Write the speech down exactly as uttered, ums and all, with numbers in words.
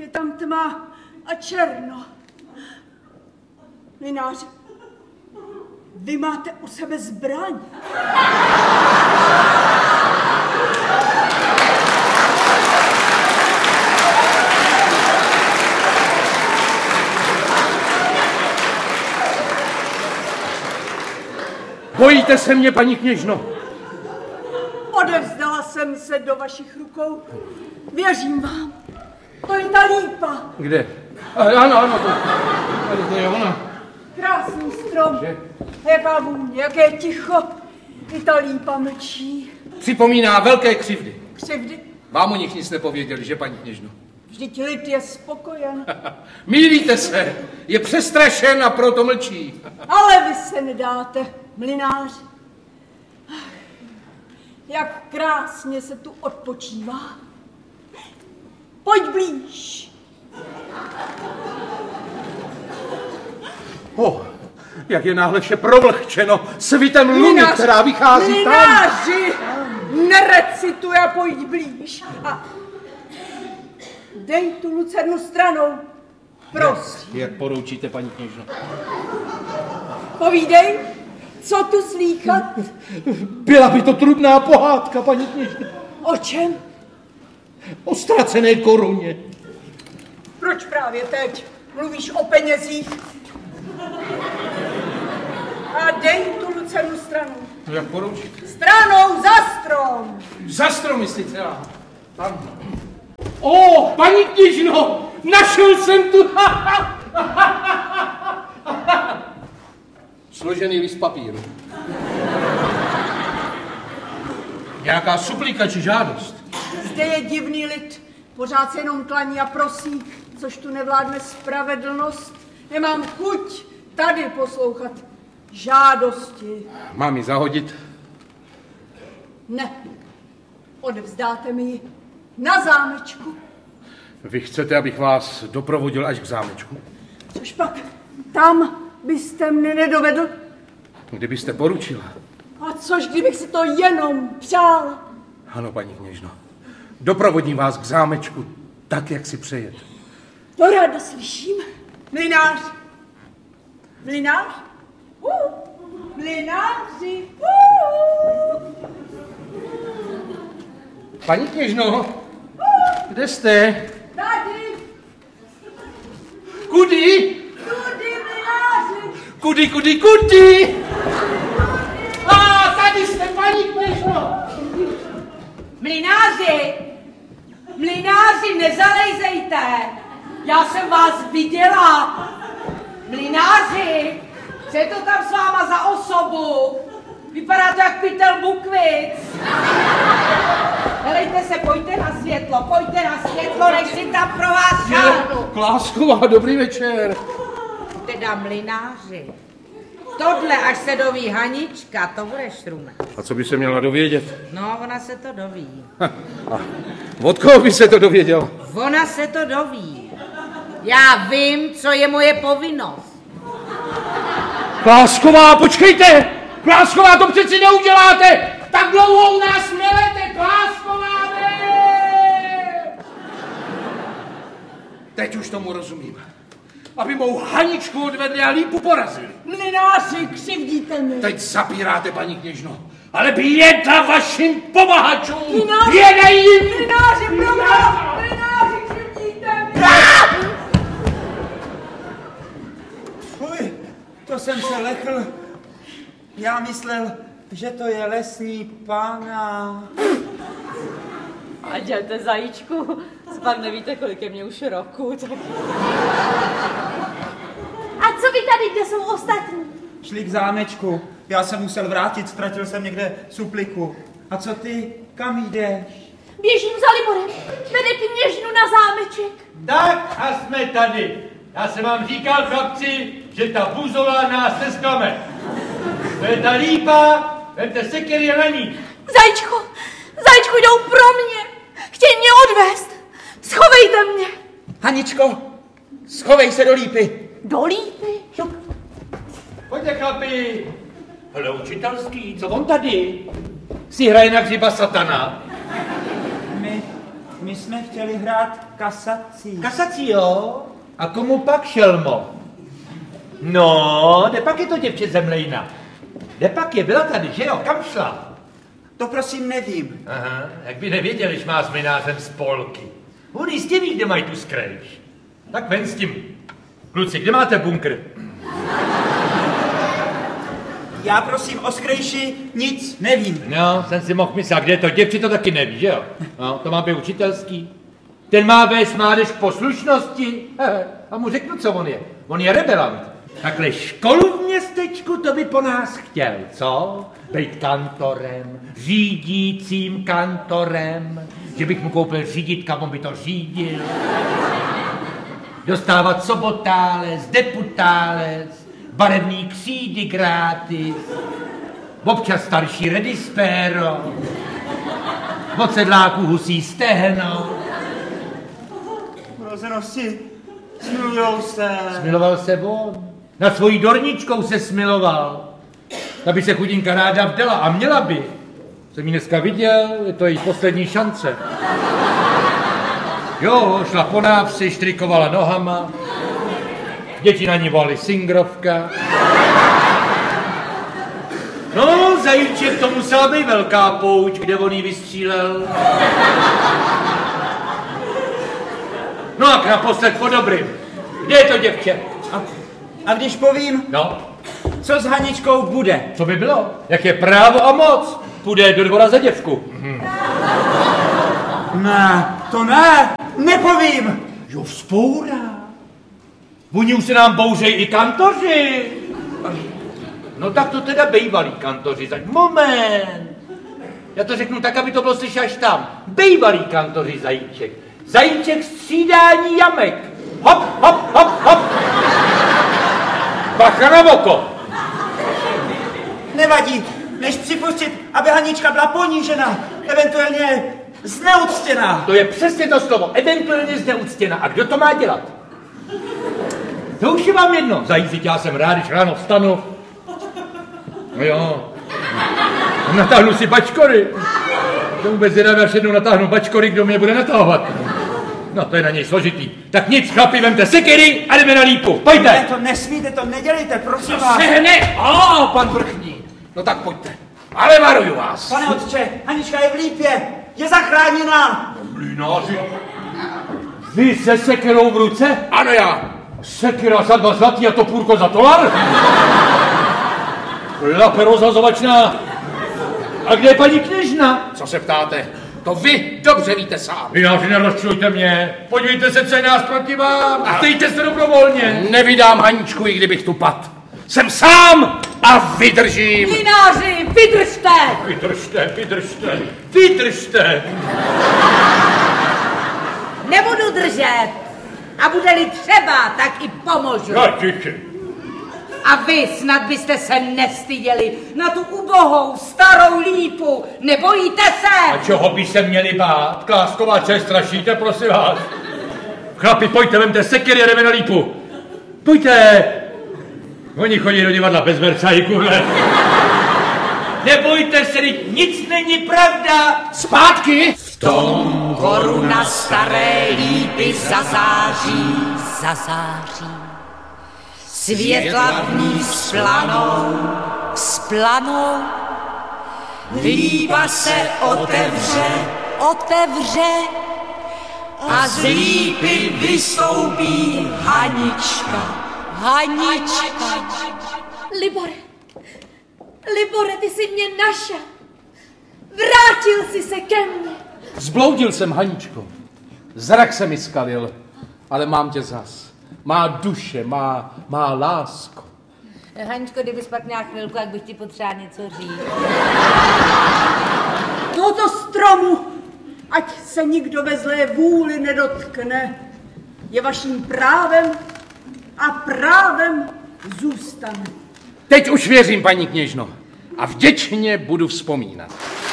Je tam tma a černo. Mlynáři, vy máte u sebe zbraň. Bojíte se mě, paní kněžno? Odevzdala jsem se do vašich rukou. Věřím vám. To je ta lípa. Kde? A, ano, ano, to, to je ona. Krásný strom. Že? Jaká vůně, jaké ticho. I ta lípa mlčí. Připomíná velké křivdy. Křivdy? Vám o nich nic nepověděli, že, paní kněžno? Vždyť lid je spokojen. Mýlíte se. Je přestrašen a proto mlčí. Ale vy se nedáte, mlynáři. Jak krásně se tu odpočívá. Pojď blíž. Oh, jak je náhle vše provlhčeno svitem luny, která vychází mlynáři, tam. Nerecituj a pojď blíž. A dej tu lucernu stranou. Prosím. Jak, jak poroučíte, paní kněžno? Povídej, co tu slýchat? Byla by to trudná pohádka, paní kněžno. O čem? O ztracené koruně. Proč právě teď mluvíš o penězích? A dej tu lucernu stranou. No jak poroučíte? Stranou za strom. Za strom, myslíte? Tam. O, paní kněžno, našel jsem tu. Složený list papíru. Nějaká suplika či žádost? Zde je divný lid. Pořád se jenom klaní a prosí, což tu nevládne spravedlnost. Nemám chuť tady poslouchat žádosti. Mám ji zahodit? Ne. Odevzdáte mi ji na zámečku. Vy chcete, abych vás doprovodil až k zámečku? Což pak tam byste mne nedovedl? Kdybyste poručila. A což kdybych si to jenom přál? Ano, paní kněžno. Doprovodím vás k zámečku tak, jak si přejete. To ráda slyším. Mlynář. Mlynář? Uh. Mlynáři. Uh. Paní kněžno, kde jste? Tady. Kudy? Tudy, mlynáři. Kudy, kudy, kudy? A tady jste, paní kněžno. Mlynáři, mlynáři, nezalejzejte. Já jsem vás viděla. Mlynáři, co je to tam s váma za osobu? Vypadá to jak pytel Bukvic. Helejte se, pojďte na světlo, pojďte na světlo, než si tam pro vás šáhnu. Klásková, dobrý večer. Teda mlynáři, tohle, až se doví Hanička, to bude šrume. A co by se měla dovědět? No, ona se to doví. A od koho by se to dověděl? Ona se to doví. Já vím, co je moje povinnost. Klásková, počkejte! Klásková, to přeci neuděláte! Tak dlouho u nás nelete, Klásková, ne! Teď už tomu rozumím. Aby mou Haničku odvedli a lípu porazili. Mlynáři, křivdíte mi. Teď zapíráte, paní kněžno. Ale běda vašim pomahačům! Mlynáři, Běda jim! Mlynáři, program! Mlynáři, křivdíte mi! Fuj, to jsem se lechl. Já myslel, že to je lesní pána. A dělte zajíčku, pak nevíte, kolik je mě už roku, tak... A co vy tady, kde jsou ostatní? Šli k zámečku. Já jsem musel vrátit, ztratil jsem někde supliku. A co ty? Kam jdeš? Běžím za Liborem, vede kněžnu na zámeček. Tak a jsme tady. Já jsem vám říkal, chlapci, že ta buzola nás nesklame. To je ta lípa, vemte sekery na ní. Zajíčku, zajíčku, jdou pro mě. Chtějí mě odvést. Schovejte mě. Haničko, schovej se do lípy. Do lípy? Pojďte, chlapi. Hele, učitelský, co on tady? Si hraje na hřiba satana. My, my jsme chtěli hrát kasací. Kasací, jo? A komu pak, šelmo? No, kde pak je to děvče Zemlejna? Kde pak je? Byla tady, že jo? Kam šla? To prosím nevím. Aha, jak by nevěděl, když má s mlynářem spolky. On jistě ví, kde mají tu skrejš. Tak ven s tím. Kluci, kde máte bunkr? Já prosím o skrejši nic nevím. No, jsem si mohl myslet, kde je to děvče, to taky neví, že jo? No, to má být učitelský. Ten má vést mládež k poslušnosti. A mu řeknu, co on je. On je rebelant. Takhle školu v městečku, to by po nás chtěl, co? Být kantorem, řídícím kantorem, že bych mu koupil řídítka, on by to řídil. Dostávat sobotález, deputález, barevný křídy gratis, občas starší redispéro, od sedláků husí stehno. Roznosti, smilujou se. Smiloval se on. Nad svojí dorničkou se smiloval. Ta by se chudinka ráda vdala a měla by. Jsem ji dneska viděl, je to její poslední šance. Jo, šla po návsi, štrikovala nohama. Děti na ní volali singrovka. No, zajíček, to musela být velká pouť, kde on jí vystřílel. No a naposled po dobrým. Kde je to děvče? A, a když povím, No, co s Haničkou bude? co by bylo? Jak je právo a moc? Půjde do dvora za děvku. Ne, to ne, nepovím. Jo, vzpourá. Oni už se nám bouřejí i kantoři. No tak to teda bejvalí kantoři. Tak moment. Já to řeknu tak, aby to bylo slyšet až tam. Bejvalí kantoři, zajíček. Zajíček střídání jamek. Hop, hop, hop, hop. Bacha na oko. Nevadí, než připustit, aby Hanička byla ponížena, eventuálně zneuctěná. To je přesně to slovo. Eventuálně zneuctěna. A kdo to má dělat? To už je vám jedno. Zajízit, já jsem rád, když ráno vstanu. No jo. Natáhnu si bačkory. To vůbec zvědavě, až jednou natáhnu bačkory, kdo mě bude natahovat. No to je na něj složitý. Tak nic, chlapi, vemte sekery a jdeme na lípu. Pojďte. Ne, to nesmíte, to nedělejte, prosím vás. Sehne! O, pan vrchní. No tak pojďte. Ale varuju vás. Pane otče, Hanička je v lípě, je zachráněná. Mlynáři, vy se sekerou v ruce? Ano já. Sekera za dva zlatý a topůrko za tolar? Lape rozhazovačná. A kde je paní kněžna? Co se ptáte? To vy dobře víte sám. Mlynáři, nerozčilujte mě. Podívejte se, co je nás proti vám. A dejte se dobrovolně. Nevydám Haničku, i kdybych tu pad. Jsem sám a vydržím. Mlynáři, vydržte! Vydržte, vydržte, vydržte. Nebudu držet. A bude-li třeba, tak i pomůžu. Radiči. A vy snad byste se nestyděli na tu ubohou starou lípu. Nebojíte se? A čeho by se měli bát? Klásková, če strašíte, prosím vás. Chlapi, pojďte, vemte sekery a jdeme na lípu. Pojďte. Oni chodí do divadla bez vercajku, ne? Nebojte se, nic není pravda. Zpátky. V tom koruna staré lípy zazáří, zazáří. Světla v ní splanou, splanou. Lípa se otevře, otevře. A z lípy vystoupí Hanička, Hanička. Libore, Libore, ty jsi mě našel. Vrátil jsi se ke mně. Zbloudil jsem, Haničko. Zrak se mi skalil, ale mám tě zas. Má duše, má, má lásko. Haničko, kdybys pak měla chvilku, jak bych ti potřeba něco říct. Tohoto stromu, ať se nikdo ve zlé vůli nedotkne, je vaším právem a právem zůstane. Teď už věřím, paní kněžno, a vděčně budu vzpomínat.